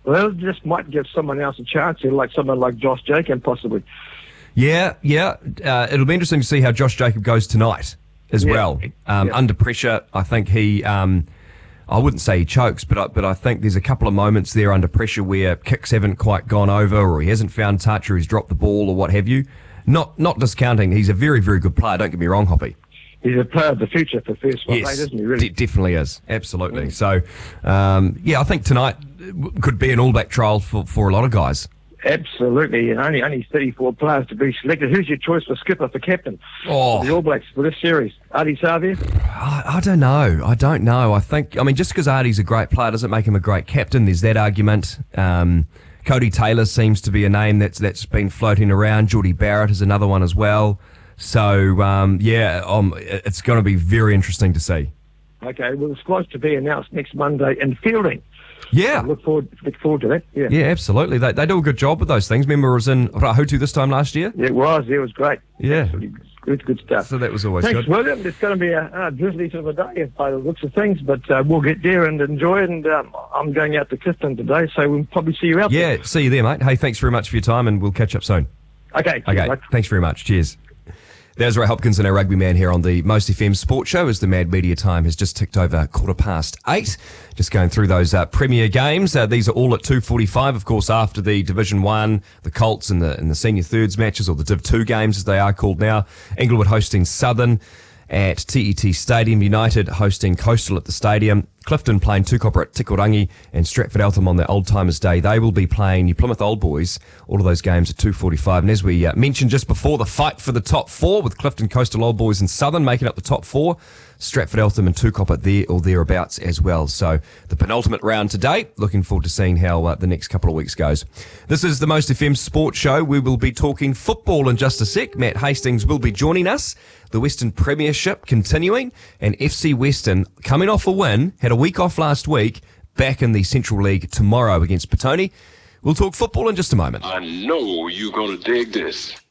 Well, just might give someone else a chance here, like someone like Josh Jacob, possibly. Yeah. It'll be interesting to see how Josh Jacob goes tonight as well. Under pressure, I think he, I wouldn't say he chokes, but I think there's a couple of moments there under pressure where kicks haven't quite gone over, or he hasn't found touch, or he's dropped the ball, or what have you. Not discounting, he's a very, very good player, don't get me wrong, Hoppy. He's a player of the future for first one, yes, isn't he, really? Definitely is, absolutely. So, I think tonight could be an all-back trial for a lot of guys. Absolutely, and only 34 players to be selected. Who's your choice for skipper, for captain? For the All Blacks for this series? Ardie Savea? I don't know. I think, just because Ardie's a great player doesn't make him a great captain. There's that argument. Cody Taylor seems to be a name that's been floating around. Geordie Barrett is another one as well. So, it's going to be very interesting to see. Okay, well, the squad's to be announced next Monday in fielding. Yeah. So look forward to that. Yeah, absolutely. They do a good job with those things. Remember, it was in Rahutu this time last year? Yeah, it was great. Yeah. Absolutely good stuff. So that was always Thanks, good. William. It's going to be a drizzly sort of a day by the looks of things, but we'll get there and enjoy it. And I'm going out to Clifton today, so we'll probably see you out there. Yeah, see you there, mate. Hey, thanks very much for your time, and we'll catch up soon. Okay. Thanks very much. Cheers. There's Ray Hopkins and our rugby man here on the Most FM Sports Show as the Mad Media time has just ticked over 8:15. Just going through those Premier games. These are all at 2:45, of course, after the Division 1, the Colts and the Senior Thirds matches, or the Div 2 games as they are called now. Inglewood hosting Southern at TET Stadium, United hosting Coastal at the stadium, Clifton playing Tukopper at Tikorangi, and Stratford Eltham on their Old Timers Day. They will be playing New Plymouth Old Boys, all of those games at 2:45. And as we mentioned just before, the fight for the top four with Clifton, Coastal, Old Boys and Southern making up the top four. Stratford Eltham and Tukopper there or thereabouts as well. So the penultimate round today. Looking forward to seeing how the next couple of weeks goes. This is the Most FM Sports Show. We will be talking football in just a sec. Matt Hastings will be joining us. The Western Premiership continuing, and FC Western coming off a win, had a week off last week, back in the Central League tomorrow against Petone. We'll talk football in just a moment. I know you're going to dig this.